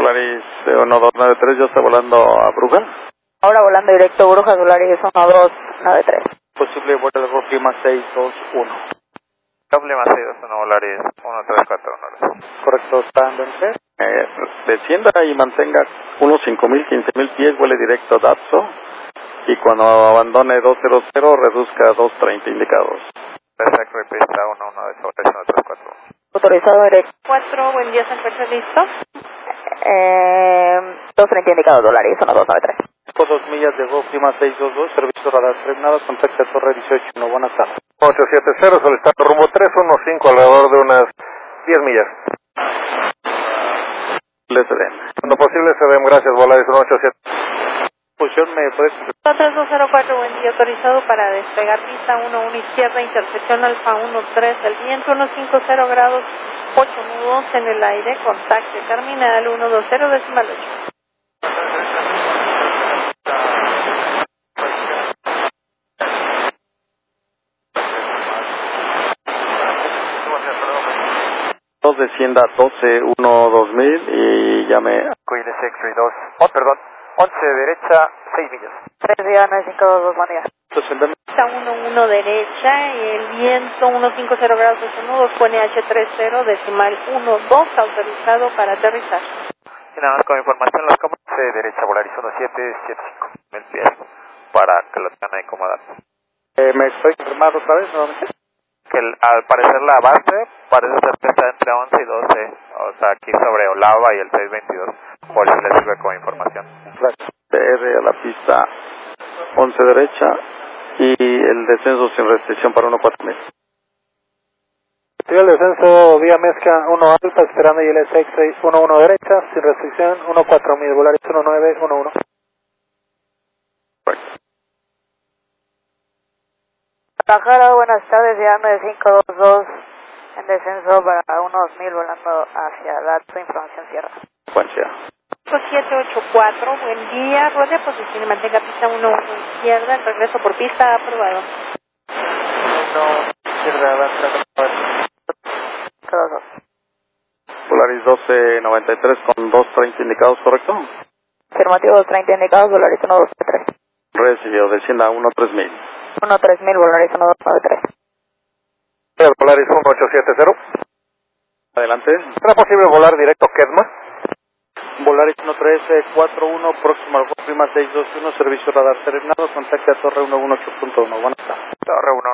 Polaris 1293, yo estoy volando a Brujas. Ahora volando directo Brujas, Polaris 1293. Posible vuelo de Golf Lima 621. Golf Lima 621, Polaris 1341. Correcto, está en Denver. Descienda y mantenga unos 5.000, 15.000 pies, vuele directo a Dapso. Y cuando abandone 200, reduzca a 230 indicados. Perfecto, pista 11 de sobre 134. Autorizado directo. 4, buen día, ¿se encuentra listo? 230 indicados, Polaris 1293. Por 2 millas de Golf Lima 622, servicio radar terminado, contacta Torre 18, buenas tardes. 870, solicitando rumbo 315, alrededor de unas 10 millas. Les den. Cuando posible se den, gracias, Polaris 187. Posición me puede... 3204, buen día, autorizado para despegar pista 11 izquierda, intersección alfa 13, el viento 150 grados, 8 nudos en el aire, contacte terminal 120 decimal 8. Descienda 12-1-2000 y llame... Coile 632, perdón, 11 derecha, 6 millas. 3 días 9522, buen día. Pista 11 derecha, y el viento 150 grados 8 nudos, pone H30 decimal 12, autorizado para aterrizar. Y nada más con información, las cámaras de derecha, Polaris 1775, mil pies, para que lo tengan ahí cómodas. ¿Me estoy confirmando otra vez nuevamente? Que al parecer la base parece ser que está entre 11 y 12, o sea, aquí sobre Olava y el 622, por si les sirve como información. PR a la pista 11 derecha y el descenso sin restricción para 14000. Sigue el descenso vía mezcla 1 alfa, esperando ILS 11 derecha, sin restricción, 14000, Polaris 1911. Pájaro, buenas tardes, llame 522 en descenso para unos 1000 volando hacia Dapso, información cierra. Secuencia. 784, buen día, ruede posición y mantenga pista 11 izquierda, el regreso por pista aprobado. 1 izquierda, avanza. Todos. Polaris 1293 con 230 indicados, ¿correcto? Afirmativo 230 indicados, Polaris 1293. Recibido, descienda 13000. 13000, Polaris 1293. Polaris 1870. Adelante. ¿Será posible volar directo a Kedma? Volaris 1341, próximo al Golf Lima 621, servicio radar terminado, contacte a Torre 118.1. Buenas tardes. Torre 1